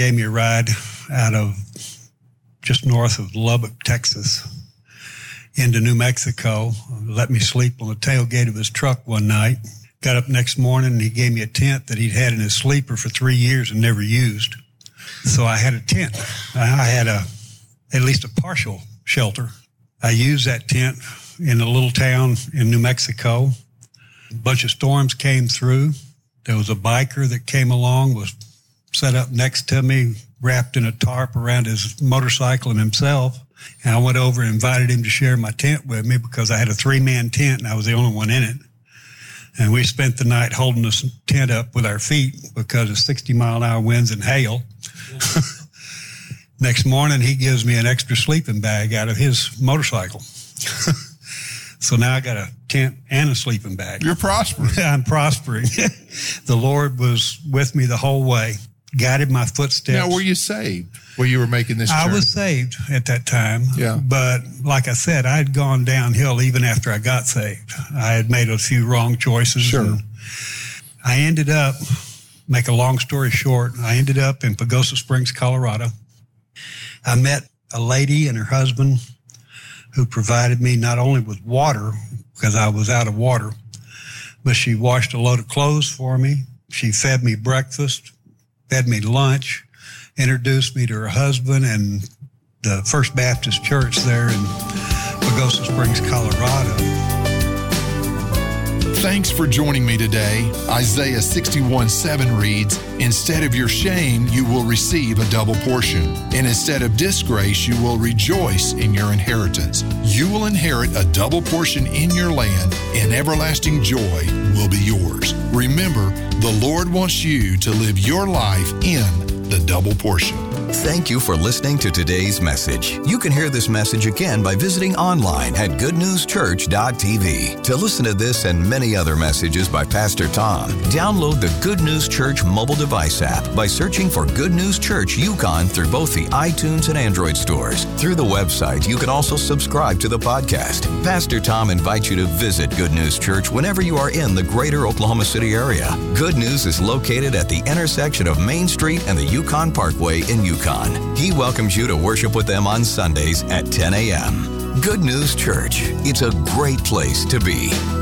gave me a ride out of just north of Lubbock, Texas, into New Mexico. Let me sleep on the tailgate of his truck one night. Got up next morning and he gave me a tent that he'd had in his sleeper for 3 years and never used. So I had a tent. I had at least a partial shelter. I used that tent in a little town in New Mexico. A bunch of storms came through. There was a biker that came along, was set up next to me, wrapped in a tarp around his motorcycle and himself. And I went over and invited him to share my tent with me because I had a 3-man tent and I was the only one in it. And we spent the night holding this tent up with our feet because of 60-mile-an-hour winds and hail. Next morning, he gives me an extra sleeping bag out of his motorcycle. So now I got a tent and a sleeping bag. You're prospering. I'm prospering. The Lord was with me the whole way, guided my footsteps. Now, were you saved when you were making this journey? I was saved at that time. Yeah. But like I said, I had gone downhill even after I got saved. I had made a few wrong choices. Sure. And I ended up, make a long story short, I ended up in Pagosa Springs, Colorado. I met a lady and her husband who provided me not only with water, because I was out of water, but she washed a load of clothes for me. She fed me breakfast, fed me lunch, introduced me to her husband and the First Baptist Church there in Pagosa Springs, Colorado. Thanks for joining me today. Isaiah 61:7 reads, "Instead of your shame, you will receive a double portion. And instead of disgrace, you will rejoice in your inheritance. You will inherit a double portion in your land, and everlasting joy will be yours." Remember, the Lord wants you to live your life in the double portion. Thank you for listening to today's message. You can hear this message again by visiting online at goodnewschurch.tv. To listen to this and many other messages by Pastor Tom, download the Good News Church mobile device app by searching for Good News Church Yukon through both the iTunes and Android stores. Through the website, you can also subscribe to the podcast. Pastor Tom invites you to visit Good News Church whenever you are in the greater Oklahoma City area. Good News is located at the intersection of Main Street and the Yukon Parkway in Yukon. He welcomes you to worship with them on Sundays at 10 a.m. Good News Church. It's a great place to be.